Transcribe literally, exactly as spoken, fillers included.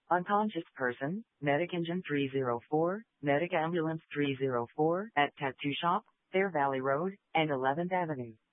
Unconscious person, Medic Engine three oh four, Medic Ambulance three oh four at Tattoo Shop, Fair Valley Road, and eleventh Avenue.